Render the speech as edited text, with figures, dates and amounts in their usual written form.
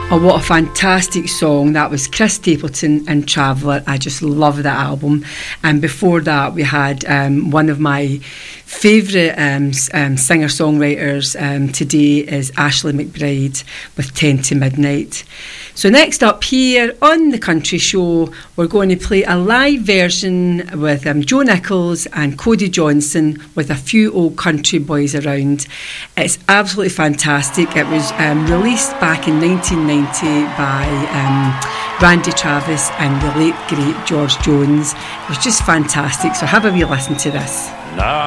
Oh, what a fantastic song. That was Chris Stapleton and Traveller. I just love that album. And before that, we had one of my favourite singer-songwriters today is Ashley McBride with 10 to Midnight. So next up here on The Country Show, we're going to play a live version with Joe Nichols and Cody Johnson with A Few Old Country Boys Around. It's absolutely fantastic. It was released back in 1990 by Randy Travis and the late great George Jones. It was just fantastic. So have a wee listen to this. Now